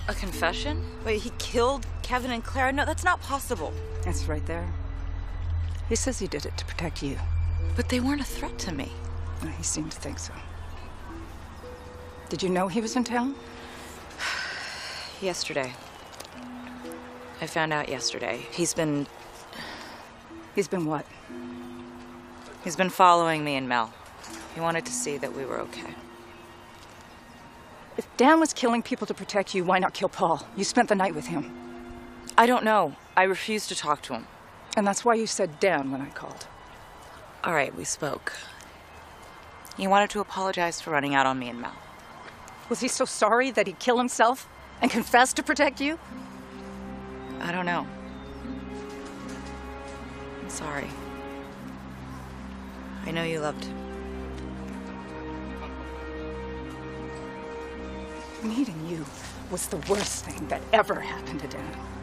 A confession? Wait, he killed Kevin and Clara? No, that's not possible. It's right there. He says he did it to protect you. But they weren't a threat to me. Well, he seemed to think so. Did you know he was in town? Yesterday. I found out yesterday. He's been what? He's been following me and Mel. He wanted to see that we were okay. If Dan was killing people to protect you, why not kill Paul? You spent the night with him. I don't know. I refused to talk to him. And that's why you said Dan when I called. All right, we spoke. He wanted to apologize for running out on me and Mel. Was he so sorry that he'd kill himself and confess to protect you? I don't know. I'm sorry. I know you loved him. Meeting you was the worst thing that ever happened to Dan.